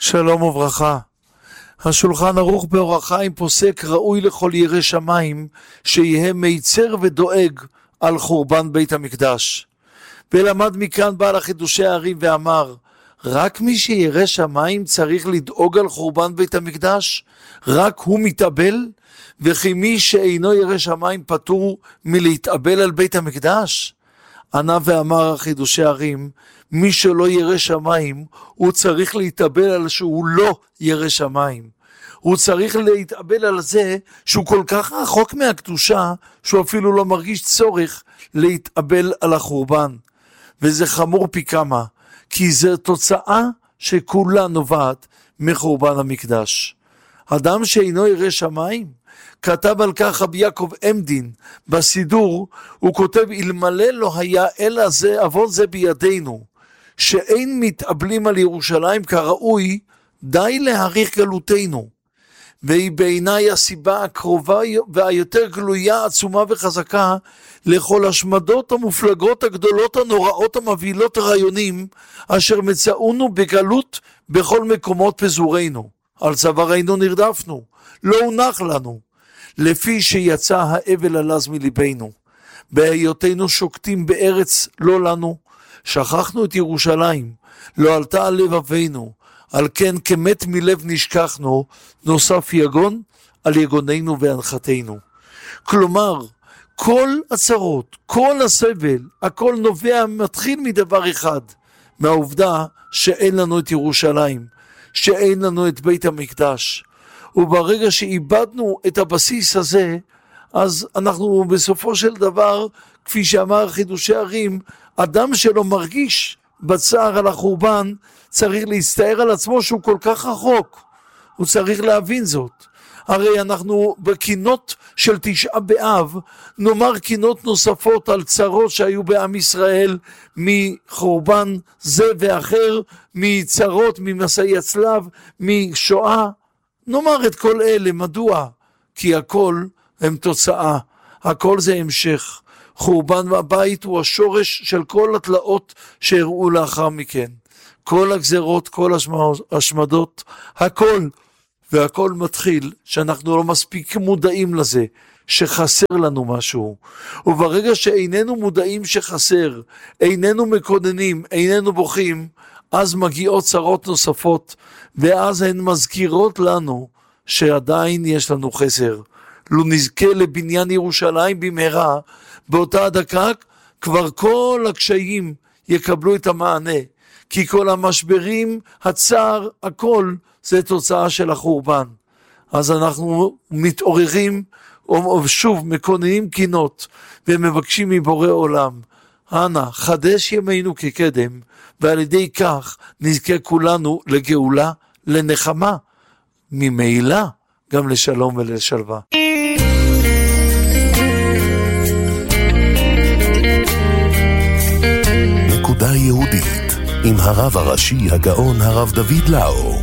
שלום וברכה. השולחן ערוך באורח חיים פוסק ראוי לכל ירא שמיים שיהיה מיצר ודואג על חורבן בית המקדש. ולמד מכאן בעל החידושי הערים ואמר, רק מי שירא שמיים צריך לדאוג על חורבן בית המקדש? רק הוא מתאבל? וכי מי שאינו ירא שמיים פטור מלהתאבל על בית המקדש? ענה ואמר החידושי הערים, מי שלא ירא שמיים הוא צריך להתאבל על שהוא לא ירא שמיים. הוא צריך להתאבל על זה שהוא כל כך רחוק מהקדושה שהוא אפילו לא מרגיש צורך להתאבל על החורבן. וזה חמור פי כמה, כי זו תוצאה שכולה נובעת מחורבן המקדש. אדם שאינו ירא שמיים, כתב על כך רבי יעקב אמדין בסידור, הוא כותב, אלמלא לא היה אלא זה עוון זה בידינו, שאין מתאבלים על ירושלים כראוי, די להאריך גלותנו. והיא בעיניי הסיבה הקרובה והיותר גלויה, עצומה וחזקה, לכל השמדות המופלגות הגדולות הנוראות המבהילות הרעיונים, אשר מצאונו בגלות בכל מקומות פזורנו. על צווארנו נרדפנו, לא הונח לנו, לפי שיצא האבל הלז מליבנו. בהיותנו שוקטים בארץ לא לנו, שכחנו את ירושלים, לא עלתה על לבבינו, על כן כמת מלב נשכחנו, נוסף יגון על יגוננו והנחתנו. כלומר, כל הצרות, כל הסבל, הכל נובע, מתחיל מדבר אחד, מהעובדה שאין לנו את ירושלים, שאין לנו את בית המקדש. וברגע שאיבדנו את הבסיס הזה, אז אנחנו בסופו של דבר, כפי שאמר חידושי הערים, אדם שלא מרגיש בצער על החורבן, צריך להסתער על עצמו שהוא כל כך רחוק. הוא צריך להבין זאת. הרי אנחנו בקינות של תשעה באב, נאמר קינות נוספות על צרות שהיו בעם ישראל, מחורבן זה ואחר, מצרות, ממסעי הצלב, משואה. נאמר את כל אלה, מדוע? כי הכל הם תוצאה, הכל זה המשך. חורבן הבית הוא השורש של כל התלאות שהראו לאחר מכן. כל הגזרות, כל השמדות, הכל. והכל מתחיל שאנחנו לא מספיק מודעים לזה, שחסר לנו משהו. וברגע שאיננו מודעים שחסר, איננו מקוננים, איננו בוכים, אז מגיעות צרות נוספות, ואז הן מזכירות לנו שעדיין יש לנו חסר. לא נזכה לבניין ירושלים במהרה, באותה הדקה כבר כל הקשיים יקבלו את המענה, כי כל המשברים, הצער, הכל זה תוצאה של החורבן. אז אנחנו מתעוררים, שוב מקוננים קינות, ומבקשים מבורא עולם, אנא, חדש ימינו כקדם, ועל ידי כך נזכה כולנו לגאולה, לנחמה, ממילא גם לשלום ולשלווה. נקודה יהודית עם הרב הראשי הגאון הרב דוד לאו.